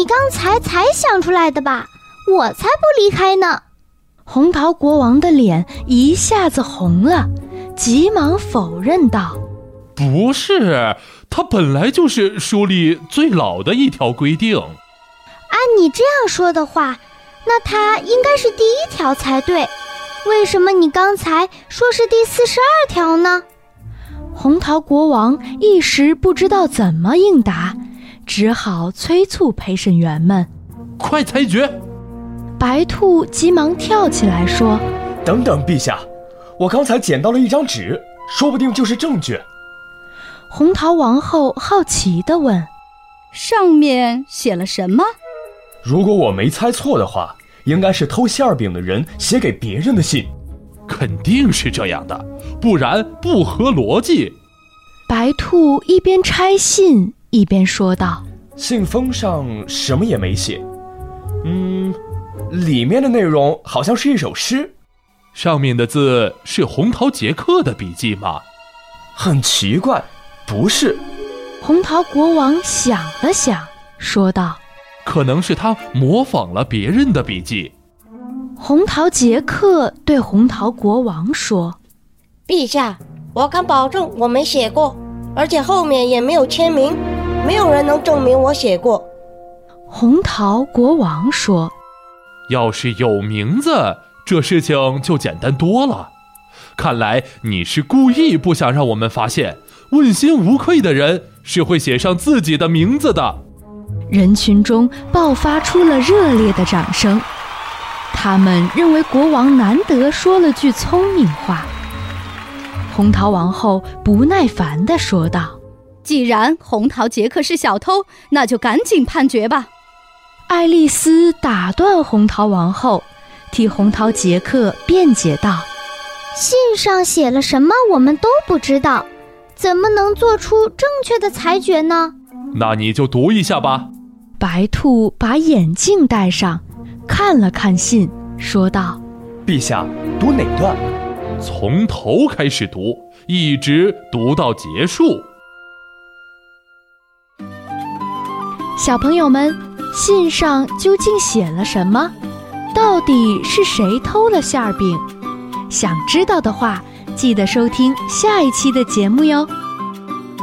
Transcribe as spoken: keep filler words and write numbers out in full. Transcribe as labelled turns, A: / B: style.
A: 你刚才才想出来的吧？我才不离开呢。
B: 红桃国王的脸一下子红了，急忙否认道：
C: 不是，它本来就是书里最老的一条规定。
A: 按你这样说的话，那它应该是第一条才对。为什么你刚才说是第四十二条呢？
B: 红桃国王一时不知道怎么应答，只好催促陪审员们
C: 快裁决。
B: 白兔急忙跳起来说：
D: 等等，陛下，我刚才捡到了一张纸，说不定就是证据。
B: 红桃王后好奇地问：
E: 上面写了什么？
D: 如果我没猜错的话，应该是偷馅饼的人写给别人的信。
C: 肯定是这样的，不然不合逻辑。
B: 白兔一边拆信一边说道：
D: 信封上什么也没写，嗯，里面的内容好像是一首诗。
C: 上面的字是红桃杰克的笔记吗？
D: 很奇怪，不是。
B: 红桃国王想了想，说道：
C: 可能是他模仿了别人的笔记。
B: 红桃杰克对红桃国王说：
F: 陛下，我敢保证我没写过，而且后面也没有签名，没有人能证明我写过。
B: 红桃国王说：
C: 要是有名字，这事情就简单多了。看来你是故意不想让我们发现，问心无愧的人是会写上自己的名字的。
B: 人群中爆发出了热烈的掌声，他们认为国王难得说了句聪明话。红桃王后不耐烦地说道：
E: 既然红桃杰克是小偷，那就赶紧判决吧。
B: 爱丽丝打断红桃王后，替红桃杰克辩解道：
A: 信上写了什么我们都不知道，怎么能做出正确的裁决呢？
C: 那你就读一下吧。
B: 白兔把眼镜戴上，看了看信，说道：
D: 陛下，读哪段？
C: 从头开始读，一直读到结束。
B: 小朋友们，信上究竟写了什么？到底是谁偷了馅儿饼？想知道的话，记得收听下一期的节目哟。